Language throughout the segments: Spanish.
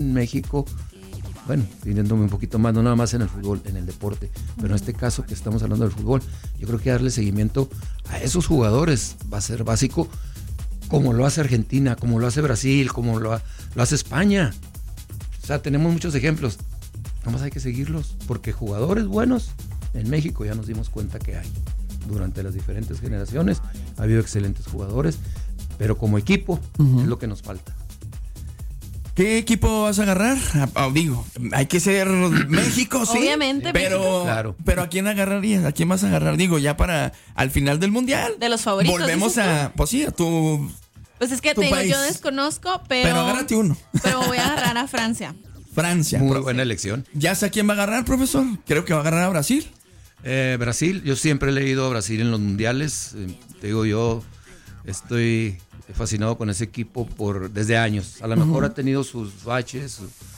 en México, bueno, viniéndome un poquito más, no nada más en el fútbol, en el deporte, pero en este caso que estamos hablando del fútbol, yo creo que darle seguimiento a esos jugadores va a ser básico, como lo hace Argentina, como lo hace Brasil, como lo hace España. O sea, tenemos muchos ejemplos, nomás hay que seguirlos, porque jugadores buenos en México ya nos dimos cuenta que hay. Durante las diferentes generaciones ha habido excelentes jugadores, pero como equipo es lo que nos falta. ¿Qué equipo vas a agarrar? Digo, hay que ser México, sí. Obviamente, pero, México. Claro. Pero ¿a quién agarrarías? ¿A quién vas a agarrar? Digo, ya para al final del mundial. De los favoritos. Volvemos a, pues sí, a tu. Pues es que tu te digo, país. yo desconozco, pero agárrate uno. Pero voy a agarrar a Francia. Francia. Muy profe. buena elección. ¿Ya sé a quién va a agarrar, profesor? Creo que va a agarrar a Brasil. Brasil, yo siempre he leído a Brasil en los mundiales. Te digo, yo estoy fascinado con ese equipo desde años. A lo mejor ha tenido sus baches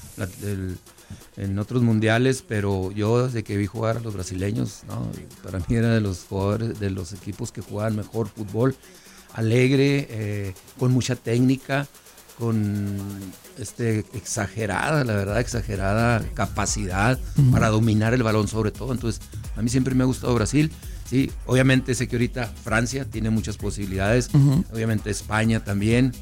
en otros mundiales, pero yo desde que vi jugar a los brasileños, ¿no? Para mí era de los jugadores, de los equipos que jugaban mejor fútbol, alegre, con mucha técnica, con exagerada, la verdad, exagerada capacidad para dominar el balón sobre todo. Entonces, a mí siempre me ha gustado Brasil. Sí, obviamente sé que ahorita Francia tiene muchas posibilidades, obviamente España también,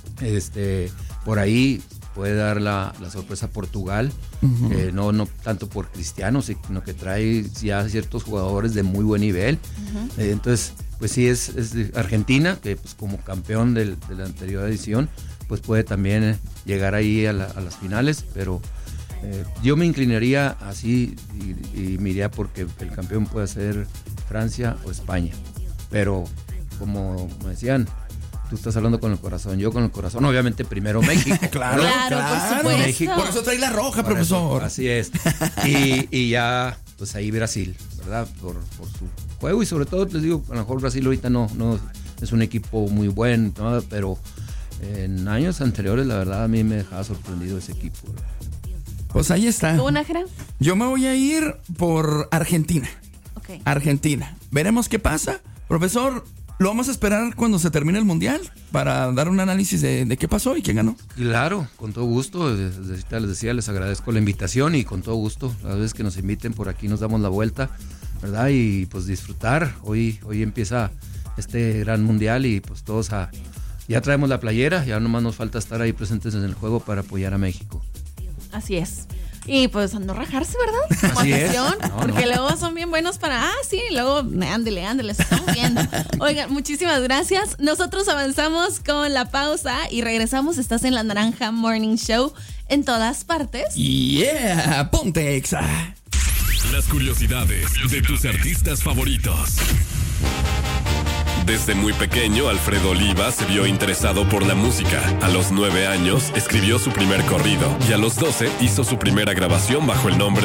por ahí puede dar la sorpresa Portugal, no tanto por Cristiano, sino que trae ya ciertos jugadores de muy buen nivel. Entonces, pues sí, es Argentina, que pues como campeón de la anterior edición, pues puede también llegar ahí a las finales, pero yo me inclinaría así y me iría porque el campeón puede ser Francia o España, pero como me decían, tú estás hablando con el corazón, yo con el corazón, obviamente primero México. Claro, por supuesto. México. Por eso trae la roja, Por profesor. eso, así es. Y ya, pues ahí Brasil, ¿verdad? Por su juego y sobre todo, les digo, a lo mejor Brasil ahorita no es un equipo muy bueno, ¿no? Pero en años anteriores, la verdad, a mí me dejaba sorprendido ese equipo, ¿verdad? Pues ahí está. ¿Tú, Nájera? Yo me voy a ir por Argentina. Ok. Argentina. Veremos qué pasa. Profesor, ¿lo vamos a esperar cuando se termine el mundial para dar un análisis de qué pasó y quién ganó? Claro, con todo gusto. Les decía, les agradezco la invitación y con todo gusto. Las veces que nos inviten por aquí nos damos la vuelta, ¿verdad? Y pues disfrutar. Hoy empieza este gran mundial y pues todos ya traemos la playera, ya nomás nos falta estar ahí presentes en el juego para apoyar a México. Así es. Y pues no rajarse, ¿verdad? Así es. Porque luego son bien buenos para, sí, luego, ándele, se estamos viendo. Oigan, muchísimas gracias. Nosotros avanzamos con la pausa y regresamos. Estás en La Naranja Morning Show en todas partes. Yeah, ponte Exa. Las curiosidades de tus artistas favoritos. Desde muy pequeño, Alfredo Oliva se vio interesado por la música. A los 9 años, escribió su primer corrido y a los 12 hizo su primera grabación bajo el nombre